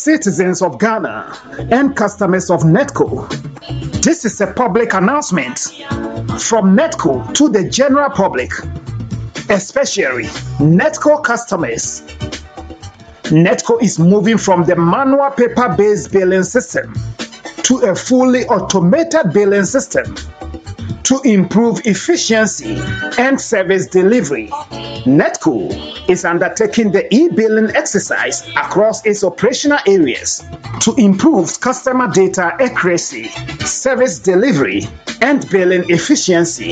citizens of Ghana and customers of Netco. This is a public announcement from Netco to the general public, especially Netco customers. Netco is moving from the manual paper-based billing system to a fully automated billing system to improve efficiency and service delivery. Netco is undertaking the e-billing exercise across its operational areas to improve customer data accuracy, service delivery, and billing efficiency.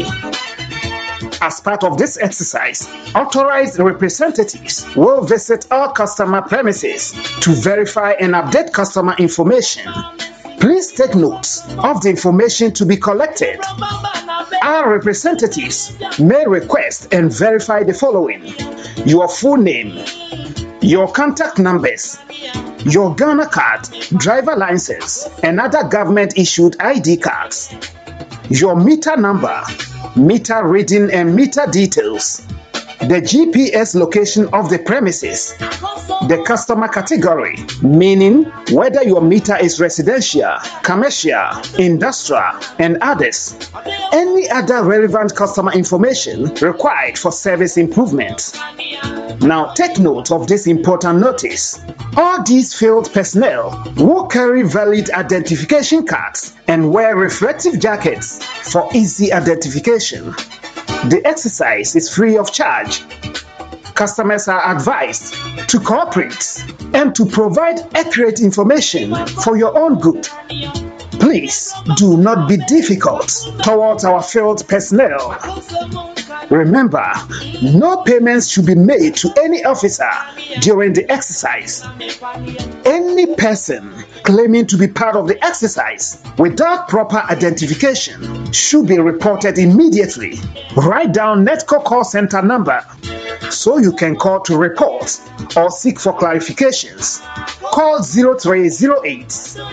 As part of this exercise, authorized representatives will visit our customer premises to verify and update customer information. Please take note of the information to be collected. Our representatives may request and verify the following: your full name, your contact numbers, your Ghana card, driver license, and other government-issued ID cards, your meter number, meter reading and meter details, the GPS location of the premises, the customer category, meaning whether your meter is residential, commercial, industrial, and others, any other relevant customer information required for service improvement. Now take note of this important notice. All these field personnel will carry valid identification cards and wear reflective jackets for easy identification. The exercise is free of charge. Customers are advised to cooperate and to provide accurate information for your own good. Please do not be difficult towards our field personnel. Remember, no payments should be made to any officer during the exercise. Any person claiming to be part of the exercise without proper identification should be reported immediately. Write down Netco call center number so you can call to report or seek for clarifications. Call 0308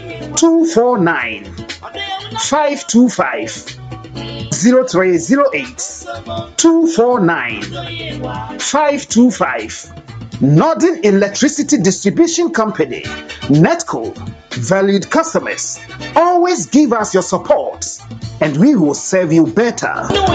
249 525. 0308 249 525. Northern Electricity Distribution Company, Netco. Valued customers, always give us your support and we will serve you better.